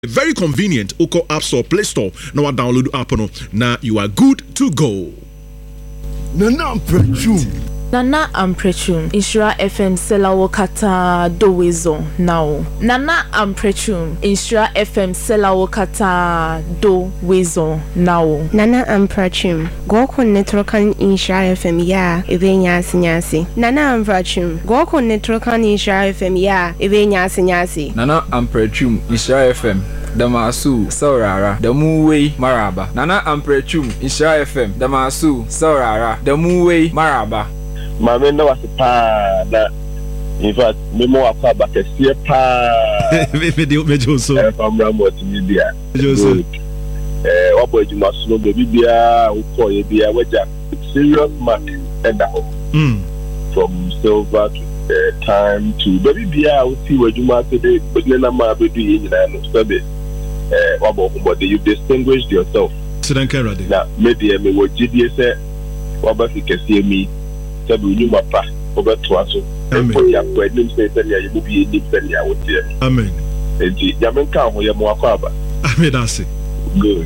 Very convenient. Oko App Store, Play Store. Now I download the app. Now you are good to go. Nana Amprechum Insura FM Selawo Kata Dowezo now. Nana Amprechum Insura FM Selawo Kata Dowezo now. Nana Amprechum Goko Netrokan Insura FM ya Evenya Sinyasi. Nana Amprechum Goko Netrokan Insura FM ya Evenya Sinyasi. Nana Amprechum Insura FM Damasu Saurara Damuwe Maraba. Nana Amprechum Insura FM Damasu Saurara Damuwe Maraba. Mame no was pa na in fact me mo akwa ba kese pa me joso from Ramot media joso obo ejuma so baby bia ukọ ye bia waja serious mark and from silver to time to baby bia we see wajuma today but na ma be do yin na no sabe obo but you distinguished yourself Sidan Kerade na media me wo gidie se oba fi kese mi sabu ni mapa obeto aso for ya kwenim say ya you be ni ya wotie amen enti ya menka ho ye mo akwa aba amen that's good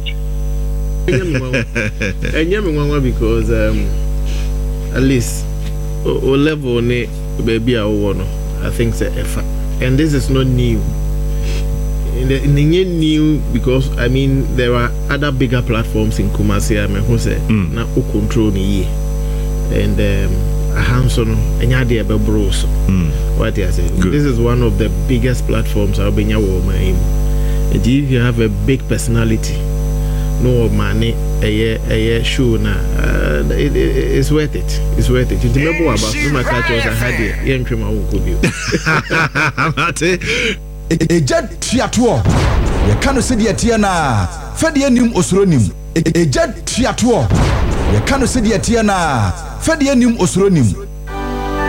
enyem nwanwa because at least o level ne baby a wo no I think say efa and this is not new in the new because I mean there are other bigger platforms in Kumasi I mean who say na o control ni ye and Hanson Enyade Bros. What I say? This is one of the biggest platforms I'll be in your woman. And if you have a big personality, no money, a show now, it's worth it. It's worth it. You remember about my catchers I had here. Young Trima who could you. A jet triathlon. You can't say the Atiana. Fedianim Osronim. A jet triathlon. You can't say the Atiana. Fedianim Osronim.